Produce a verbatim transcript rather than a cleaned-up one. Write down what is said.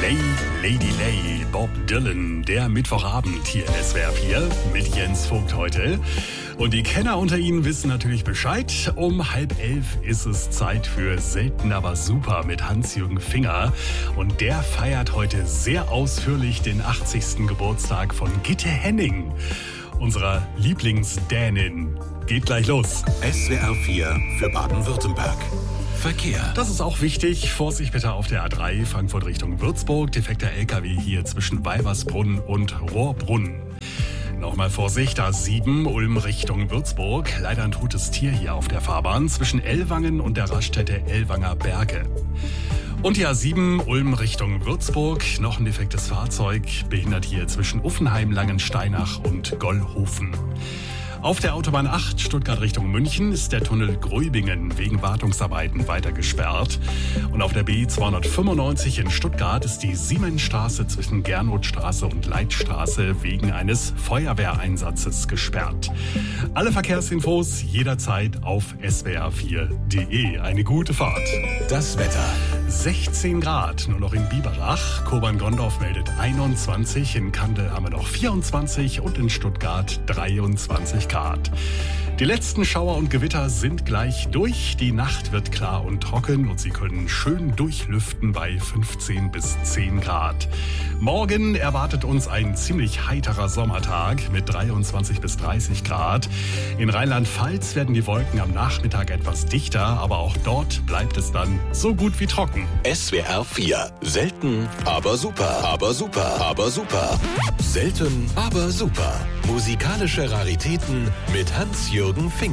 Lay, Lady Lay, Bob Dylan, der Mittwochabend hier in S W R vier mit Jens Vogt heute. Und die Kenner unter Ihnen wissen natürlich Bescheid. Um halb elf ist es Zeit für Selten aber super mit Hans-Jürgen Finger. Und der feiert heute sehr ausführlich den achtzigsten Geburtstag von Gitte Henning, unserer Lieblingsdänin. Geht gleich los. S W R vier für Baden-Württemberg. Verkehr. Das ist auch wichtig. Vorsicht bitte auf der A drei, Frankfurt Richtung Würzburg. Defekter L K W hier zwischen Weibersbrunn und Rohrbrunn. Nochmal Vorsicht, A sieben, Ulm Richtung Würzburg. Leider ein totes Tier hier auf der Fahrbahn zwischen Ellwangen und der Raststätte Ellwanger Berge. Und die A sieben, Ulm Richtung Würzburg. Noch ein defektes Fahrzeug, behindert hier zwischen Uffenheim, Langensteinach und Gollhofen. Auf der Autobahn acht, Stuttgart Richtung München, ist der Tunnel Gröbingen wegen Wartungsarbeiten weiter gesperrt. Und auf der B zweihundertfünfundneunzig in Stuttgart ist die Siemensstraße zwischen Gernotstraße und Leitstraße wegen eines Feuerwehreinsatzes gesperrt. Alle Verkehrsinfos jederzeit auf S W R vier punkt de. Eine gute Fahrt. Das Wetter. sechzehn Grad, nur noch in Biberach. Kobern-Gondorf meldet einundzwanzig, in Kandel haben wir noch vierundzwanzig und in Stuttgart dreiundzwanzig Grad. Die letzten Schauer und Gewitter sind gleich durch. Die Nacht wird klar und trocken und Sie können schön durchlüften bei fünfzehn bis zehn Grad. Morgen erwartet uns ein ziemlich heiterer Sommertag mit dreiundzwanzig bis dreißig Grad. In Rheinland-Pfalz werden die Wolken am Nachmittag etwas dichter, aber auch dort bleibt es dann so gut wie trocken. S W R vier. Selten, aber super. Aber super. Aber super. Selten, aber super. Musikalische Raritäten mit Hans-Jürgen Finger.